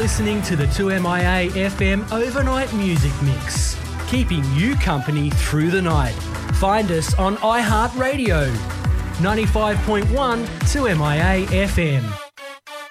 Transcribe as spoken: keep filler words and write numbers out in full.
listening to the two M I A F M Overnight Music Mix, keeping you company through the night. Find us on iHeartRadio, ninety-five point one two M I A F M.